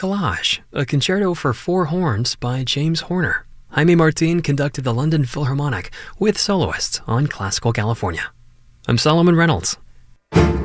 Collage, a concerto for four horns by James Horner. Jaime Martin conducted the London Philharmonic with soloists on Classical California. I'm Solomon Reynolds.